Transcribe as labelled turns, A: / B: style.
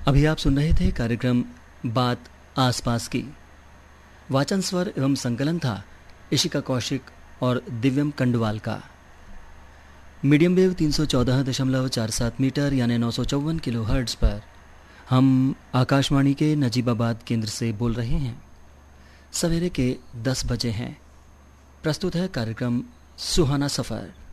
A: अभी आप सुन रहे थे कार्यक्रम बात आसपास की। वाचन स्वर एवं संकलन था इशिका कौशिक और दिव्यम कंडवाल का। मीडियम वेव 314.47 मीटर यानी 954 किलो हर्ट्ज पर हम आकाशवाणी के नजीबाबाद केंद्र से बोल रहे हैं। सवेरे के 10 बजे हैं। प्रस्तुत है कार्यक्रम सुहाना सफ़र।